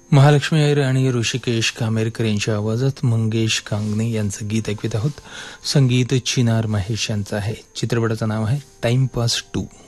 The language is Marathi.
महालक्ष्मी अय्यर आणि ऋषिकेश कामेरकर यांच्या आवाजात मंगेश कांगणे यांचं गीत ऐकवित आहोत. संगीत चिनार महेश यांचं आहे. चित्रपटाचं नाव आहे टाइमपास 2.